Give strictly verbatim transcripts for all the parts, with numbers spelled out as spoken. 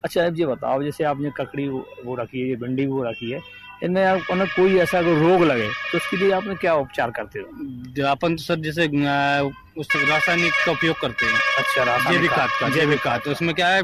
अच्छा अब ये बताओ, जैसे आपने ककड़ी वो रखी है, भिंडी वो रखी है, इनमें आपको कोई ऐसा कोई रोग लगे तो उसके लिए आपने क्या उपचार करते हो? अपन तो सर जैसे उस रासायनिक का उपयोग करते हैं। अच्छा, जैविक खाद का, जैविक खाद। तो उसमें क्या है,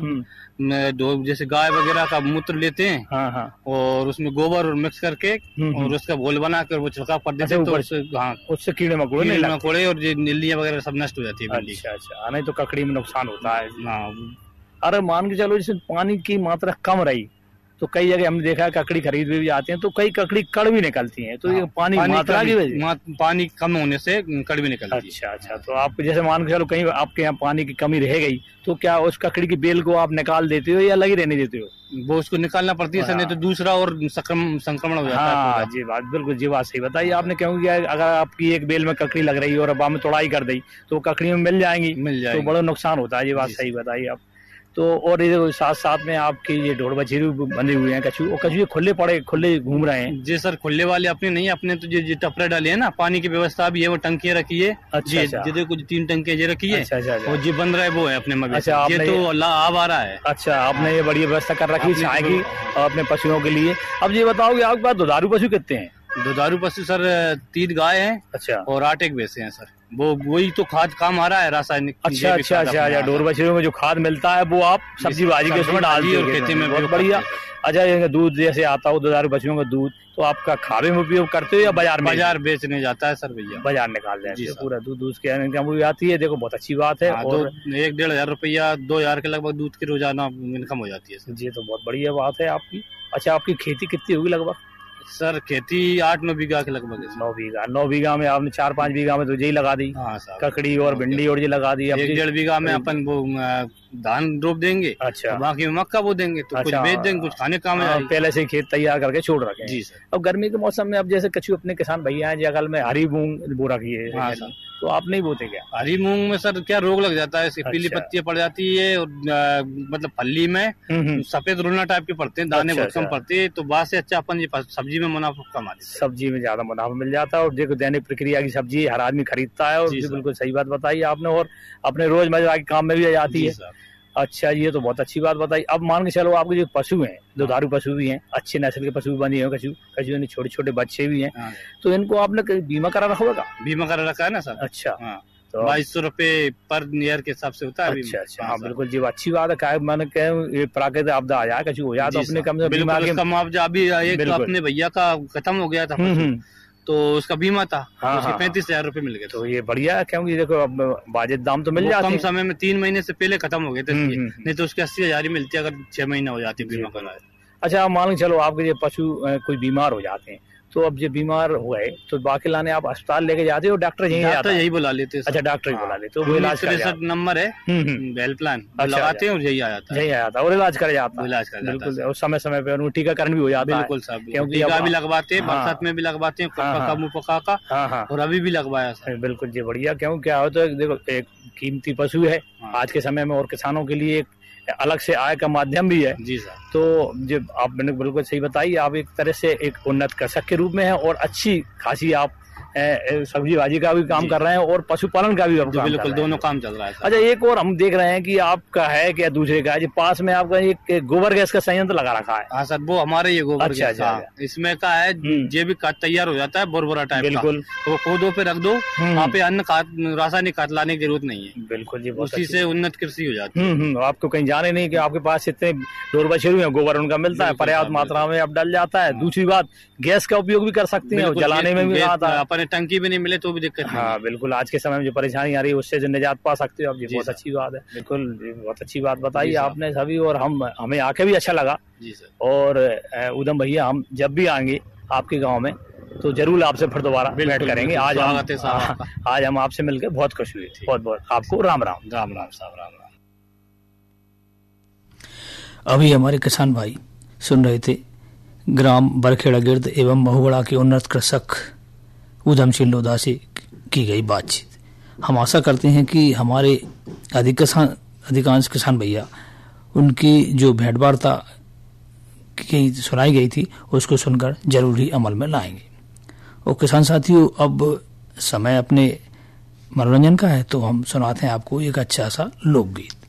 जैसे गाय वगैरह का मूत्र लेते हैं, हाँ हाँ, और उसमें गोबर और मिक्स करके और उसका घोल बनाकर वो छिड़काव कर देते हैं, तो उससे हाँ उससे कीड़े मकोड़े नहीं लगते, मकोड़े और नीलियां वगैरह सब नष्ट हो जाती है। अच्छा अच्छा, नहीं तो ककड़ी में नुकसान होता है। हाँ, अरे मान के चलो जैसे पानी की मात्रा कम रही तो कई जगह हमने देखा है ककड़ी खरीद भी आते हैं तो कई ककड़ी कड़वी निकलती हैं, तो हाँ, ये पानी, पानी मात्रा की वजह, पानी कम होने से कड़वी निकलती है। अच्छा अच्छा, तो आप जैसे मान के चलो कहीं आपके यहाँ पानी की कमी रह गई तो क्या उस ककड़ी की बेल को आप निकाल देते हो या लगी रहने देते हो? वो उसको निकालना पड़ती है, नहीं तो दूसरा और संक्रमण हो जाता है। हाँ जी, बात बिल्कुल जी, बात सही बताइए आपने, क्योंकि अगर आपकी एक बेल में ककड़ी लग रही है और अब में तोड़ाई कर दी तो ककड़ी में मिल जाएंगी, मिल जाएगी, तो बड़ा नुकसान होता है। ये बात सही बताइए आप। तो और ये साथ साथ में आपके ये ढोड़ बछेरू बंधे हुए हैं कछू, और कछू खुले पड़े खुले घूम रहे हैं? जी सर, खुले वाले अपने नहीं, अपने तो जो टपरे डाले हैं ना, पानी की व्यवस्था भी है, वो टंकियां रखी है। अच्छा अच्छा, जी कुछ तीन टंकियां जो रखी है। अच्छा अच्छा, वो जो बन रहा है वो है अपने मवेशी। अच्छा, ये तो अब आ रहा है। अच्छा, आपने ये बड़ी व्यवस्था कर रखी है छाया की अपने पशुओं के लिए। अब ये बताओ कि आपके पास दुधारू पशु कितने हैं? दुधारू पशु सर तीन गाय हैं। अच्छा, और आठ एक भैंसे हैं सर। वो वही तो खाद काम आ रहा है, रासायनिक। अच्छा अच्छा अच्छा, ढोर बछड़ों में जो खाद मिलता है वो आप सब्जी भाजी के उसमें डाल दी और खेती में, बहुत बढ़िया। अच्छा, दूध जैसे आता हो दुधारू पशुओं का दूध, तो आपका खावे में उपयोग करते हो या बाजार में? बाजार बेचने जाता है सर भैया, बाजार निकाल जाते हैं पूरा दूध, दूध की इनकम भी आती है। देखो बहुत अच्छी बात है। और एक डेढ़ हजार रुपया दो हजार के लगभग दूध की रोजाना इनकम हो जाती है। जी, तो बहुत बढ़िया बात है आपकी। अच्छा, आपकी खेती कितनी होगी लगभग? सर खेती आठ नौ बीघा के लगभग है। नौ बीघा नौ बीघा में आपने चार पाँच बीघा में तो यही लगा दी। हाँ, ककड़ी और भिंडी और ये लगा दी। एक डेढ़ बीघा में अपन वो धान रोप देंगे। अच्छा, बाकी में मक्का बो देंगे, तो अच्छा, कुछ बेच देंगे, कुछ खाने काम में। पहले से खेत तैयार करके छोड़ रखे हैं। जी सर। अब गर्मी के मौसम में अब जैसे कछु अपने किसान भैया हैं जगल में हरी मूंग बो रखी है। हाँ सर, तो आप नहीं बोते क्या? हरी मूंग में सर क्या रोग लग जाता है, इसकी पीली पत्तियां पड़ जाती है और मतलब फली में सफेद रोना टाइप के पड़ते हैं, दाने बहुत कम पड़ते हैं। तो बात से अच्छा अपन ये सब्जी में मुनाफा कमा लेते हैं, सब्जी में ज्यादा मुनाफा मिल जाता है। और देखो दैनिक प्रक्रिया की सब्जी हर आदमी खरीदता है, और बिल्कुल सही बात बताई आपने, और अपने रोजमर्रा के काम में भी आ जाती है। अच्छा, ये तो बहुत अच्छी बात बताई। अब मान के चलो आपके जो पशु हैं, दुधारू पशु भी हैं, अच्छे नस्ल के पशु भी बने हैं, कछु कछु छोटे छोटे बच्चे भी हैं, तो इनको आपने बीमा करा रखा होगा? बीमा करा रखा है ना सर। अच्छा, तो बाईस सौ रूपये पर ईयर के हिसाब से होता है। अच्छा अच्छा, हाँ बिल्कुल जी, अच्छी बात है। क्या मैंने कहा प्राकृतिक आपदा आ जाए, कछु हो जाए तो अपने कम से कम मुआवजा। अभी एक अपने भैया का खत्म हो गया था तो उसका बीमा था, हाँ, उसके पैंतीस हजार रूपये मिल गए। तो ये बढ़िया है, क्योंकि देखो अब वाजिब दाम तो मिल जाते हैं। कम समय में तीन महीने से पहले खत्म हो गए थे, नहीं तो उसके अस्सी हजार ही मिलती है अगर छह महीना हो जाती बीमा कराए। अच्छा, मान लो चलो आपके ये पशु कोई बीमार हो जाते हैं, तो अब जो बीमार हुए तो बाकी लाने आप अस्पताल लेके जाते हो, डॉक्टर यही आता है? यही बुला लेते हैं। अच्छा, डॉक्टर ही बुला लेते, वो इलाज कर जाता है। नंबर है, हेल्पलाइन लगाते हैं और यही आ जाता है, यही आ जाता है और इलाज कर जाता है। इलाज कर बिल्कुल, और समय समय पे टीकाकरण भी हो जाता है। बिल्कुल साहब, टीका भी लगवाते हैं, बरसात में भी लगवाते हैं, पका का, और अभी भी लगवाया। बिल्कुल जी, बढ़िया। क्यों क्या होता है, देखो एक कीमती पशु है आज के समय में, और किसानों के लिए अलग से आय का माध्यम भी है। जी सर। तो जो आप मैंने बिल्कुल सही बताई, आप एक तरह से एक उन्नत कृषक के रूप में है, और अच्छी खासी आप सब्जी भाजी का भी काम कर रहे हैं और पशुपालन का भी काम कर रहे हैं। बिल्कुल, दोनों काम चल रहा है। अच्छा, एक और हम देख रहे हैं कि आपका है क्या दूसरे का है पास में आपका एक गोबर गैस का संयंत्र लगा रखा है? हाँ सर, वो हमारे ये गोबर अच्छा, गैस। अच्छा, इसमें का है ये भी खाद तैयार हो जाता है बोरबोरा टाइप। बिल्कुल, तो पौधों पे रख दो, वहाँ पे अन्य खाद रासायनिक खाद लाने की जरूरत नहीं है। बिल्कुल जी, उसी से उन्नत कृषि हो जाती है। आपको कहीं जाने नहीं कि आपके पास इतने ढोर बछड़े हैं, गोबर उनका मिलता है, पर्याप्त मात्रा में अब डल जाता है। दूसरी बात, गैस का उपयोग भी कर सकते हैं, जलाने में भी आता है। अपने टंकी भी नहीं मिले तो भी दिक्कत नहीं। हाँ बिल्कुल, आज के समय में जो परेशानी आ रही है उससे जो निजात पा सकते हो आप, ये बहुत अच्छी बात है। बिल्कुल, बहुत अच्छी बात बताई आपने सभी, और हम हमें आके भी अच्छा लगा। जी सर। और उदम भैया, हम जब भी आएंगे आपके गांव में तो जरूर आपसे फिर दोबारा भेंट करेंगे। आज हम आज हम आपसे मिलकर बहुत खुश हुए। बहुत बहुत आपको राम राम। राम राम साहब, राम राम। अभी हमारे किसान भाई सुन रहे थे ग्राम बरखेड़ा गिर्द एवं महुगड़ा के उन्नत कृषक उधमसिंह लोधा से की गई बातचीत। हम आशा करते हैं कि हमारे अधिक किसान अधिकांश किसान भैया उनकी जो भेंट वार्ता की सुनाई गई थी उसको सुनकर जरूर ही अमल में लाएंगे। और किसान साथियों, अब समय अपने मनोरंजन का है, तो हम सुनाते हैं आपको एक अच्छा सा लोकगीत।